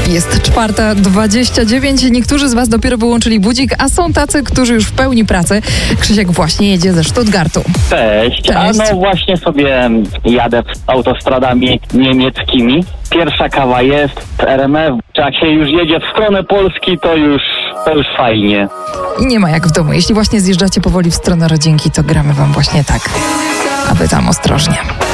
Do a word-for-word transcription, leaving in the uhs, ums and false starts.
Jest czwarta dwadzieścia dziewięć. Niektórzy z Was dopiero wyłączyli budzik, a są tacy, którzy już w pełni pracy. Krzysiek właśnie jedzie ze Stuttgartu. Cześć. Cześć. A no właśnie sobie jadę autostradami niemieckimi. Pierwsza kawa jest w R M F. Jak się już jedzie w stronę Polski, to już, to już fajnie. I nie ma jak w domu. Jeśli właśnie zjeżdżacie powoli w stronę rodzinki, to gramy Wam właśnie tak, aby tam ostrożnie.